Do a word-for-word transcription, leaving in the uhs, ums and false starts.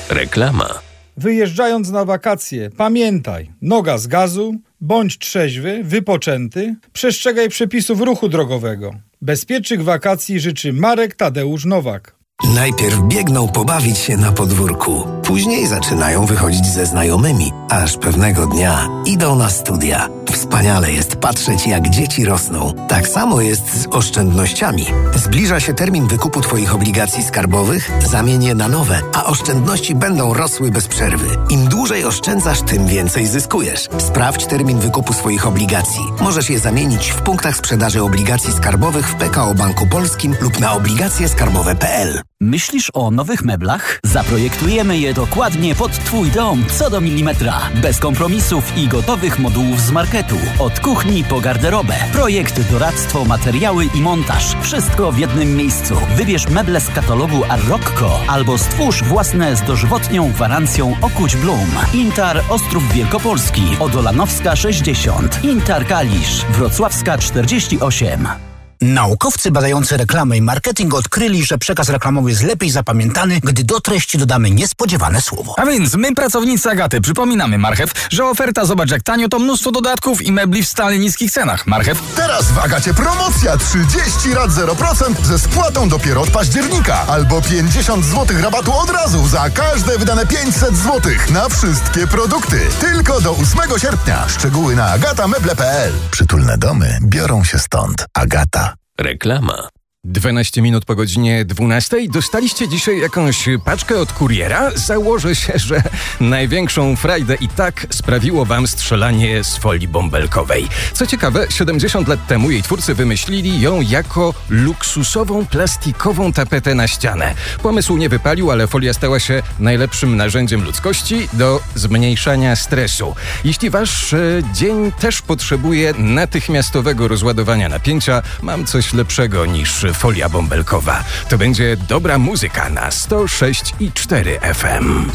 Reklama. Wyjeżdżając na wakacje, pamiętaj, noga z gazu, bądź trzeźwy, wypoczęty, przestrzegaj przepisów ruchu drogowego. Bezpiecznych wakacji życzy Marek Tadeusz Nowak. Najpierw biegną pobawić się na podwórku, później zaczynają wychodzić ze znajomymi, aż pewnego dnia idą na studia. Wspaniale jest patrzeć, jak dzieci rosną. Tak samo jest z oszczędnościami. Zbliża się termin wykupu Twoich obligacji skarbowych, zamień je na nowe, a oszczędności będą rosły bez przerwy. Im dłużej oszczędzasz, tym więcej zyskujesz. Sprawdź termin wykupu swoich obligacji. Możesz je zamienić w punktach sprzedaży obligacji skarbowych w P K O Banku Polskim lub na obligacje skarbowe kropka p l. Myślisz o nowych meblach? Zaprojektujemy je dokładnie pod Twój dom, co do milimetra. Bez kompromisów i gotowych modułów z marketu. Od kuchni po garderobę. Projekt, doradztwo, materiały i montaż. Wszystko w jednym miejscu. Wybierz meble z katalogu Arroccco albo stwórz własne z dożywotnią gwarancją Okuć Blum. Intar Ostrów Wielkopolski. Odolanowska sześćdziesiąt. Intar Kalisz. Wrocławska czterdzieści osiem. Naukowcy badający reklamę i marketing odkryli, że przekaz reklamowy jest lepiej zapamiętany, gdy do treści dodamy niespodziewane słowo. A więc my, pracownicy Agaty, przypominamy, Marchew, że oferta zobacz jak tanio to mnóstwo dodatków i mebli w stale niskich cenach. Marchew. Teraz w Agacie promocja trzydzieści rat zero procent ze spłatą dopiero od października. Albo pięćdziesiąt złotych rabatu od razu za każde wydane pięćset złotych na wszystkie produkty. Tylko do ósmego sierpnia. Szczegóły na agata meble kropka p l. Przytulne domy biorą się stąd. Agata. Reklama. dwanaście minut po godzinie dwunastej. Dostaliście dzisiaj jakąś paczkę od kuriera? Założę się, że największą frajdę i tak sprawiło wam strzelanie z folii bąbelkowej. Co ciekawe, siedemdziesiąt lat temu jej twórcy wymyślili ją jako luksusową plastikową tapetę na ścianę. Pomysł nie wypalił, ale folia stała się najlepszym narzędziem ludzkości do zmniejszania stresu. Jeśli wasz e, dzień też potrzebuje natychmiastowego rozładowania napięcia, mam coś lepszego niż folia bąbelkowa. To będzie dobra muzyka na sto sześć i cztery F M.